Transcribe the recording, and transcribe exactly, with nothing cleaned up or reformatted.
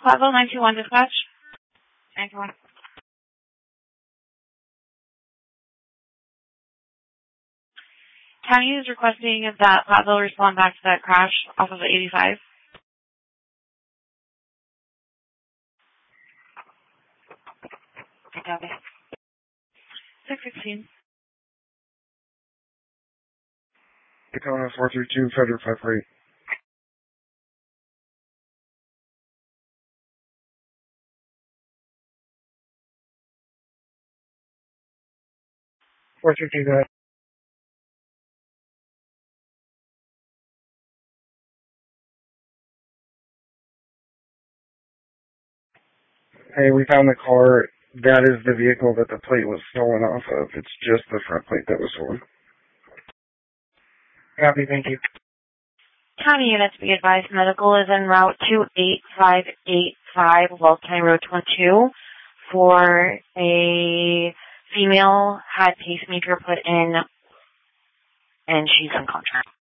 Plaza nine two one dispatch. nine two one. County is requesting that Plaza respond back to that crash off of eighty-five. Okay. six sixteen. Daytona four three two, Frederick five four eight. four three two, go ahead. Hey, we found the car. That is the vehicle that the plate was stolen off of. It's just the front plate that was stolen. Copy, thank you. County units be advised medical is en route to eight five eight five Wells County Road twenty-two for a female had pacemaker put in and she's unconscious.